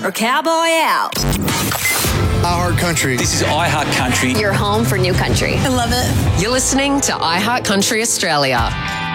or cowboy out. iHeart Country. This is iHeart Country. Your home for new country. I love it. You're listening to iHeart Country Australia.